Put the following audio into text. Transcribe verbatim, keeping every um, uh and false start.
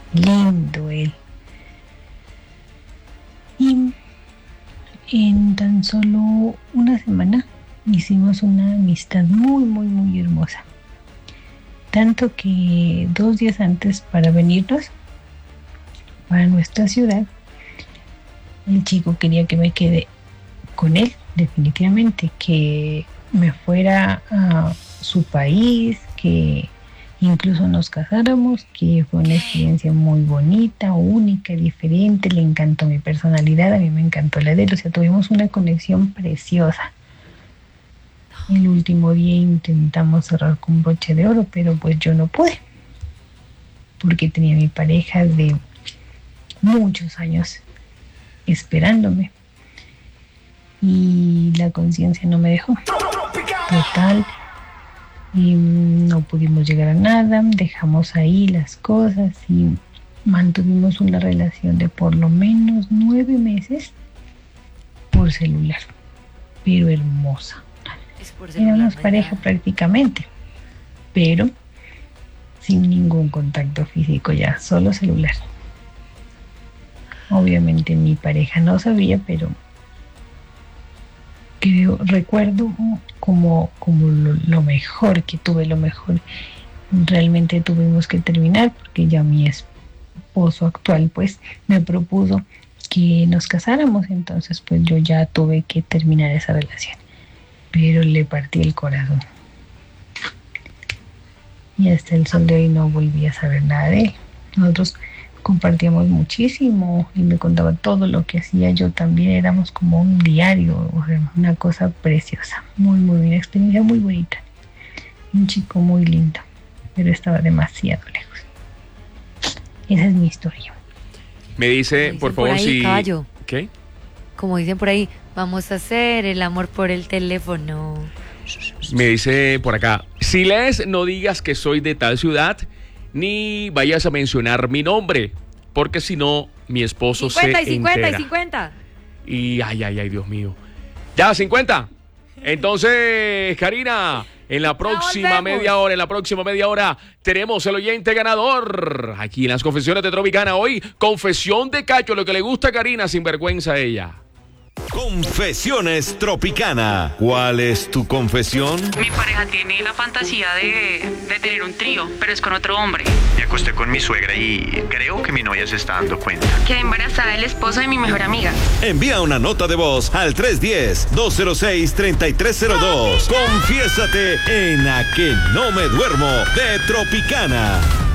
lindo él. Y en tan solo una semana hicimos una amistad muy, muy, muy hermosa. Tanto que dos días antes para venirnos para nuestra ciudad, el chico quería que me quede con él, definitivamente, que me fuera a su país, que incluso nos casáramos, que fue una experiencia muy bonita, única, diferente, le encantó mi personalidad, a mí me encantó la de él, o sea, tuvimos una conexión preciosa. El último día intentamos cerrar con broche de oro, pero pues yo no pude, porque tenía mi pareja de muchos años esperándome y la conciencia no me dejó. Total, y no pudimos llegar a nada, dejamos ahí las cosas y mantuvimos una relación de por lo menos nueve meses por celular, pero hermosa. Es por celular, Éramos no pareja nada. prácticamente, pero sin ningún contacto físico ya, solo celular. Obviamente mi pareja no sabía, pero creo, recuerdo como, como lo, lo mejor que tuve, lo mejor. Realmente tuvimos que terminar porque ya mi esposo actual pues me propuso que nos casáramos, entonces pues yo ya tuve que terminar esa relación, pero le partí el corazón y hasta el sol de hoy no volví a saber nada de él. Nosotros compartíamos muchísimo y me contaba todo lo que hacía, yo también, éramos como un diario, o sea, una cosa preciosa, muy muy una experiencia muy bonita, un chico muy lindo, pero estaba demasiado lejos. Esa es mi historia. Me dice, Como por dicen por favor, ahí, si... caballo. ¿Qué? Como dicen por ahí, vamos a hacer el amor por el teléfono. Me dice por acá, si lees, no digas que soy de tal ciudad, ni vayas a mencionar mi nombre, porque si no, mi esposo cincuenta se y cincuenta entera. y cincuenta. Y ay, ay, ay, Dios mío. Ya, cincuenta. Entonces, Karina, en la próxima volvemos. media hora, en la próxima media hora, tenemos el oyente ganador. Aquí en las confesiones de Tropicana hoy, confesión de Cacho, lo que le gusta a Karina, sin vergüenza a ella. Confesiones Tropicana. ¿Cuál es tu confesión? Mi pareja tiene la fantasía de, de tener un trío, pero es con otro hombre. Me acosté con mi suegra y creo que mi novia se está dando cuenta. Quedé embarazada del esposo de mi mejor amiga. Envía una nota de voz al tres uno cero, dos cero seis, tres tres cero dos. Confiésate en A Que No Me Duermo de Tropicana.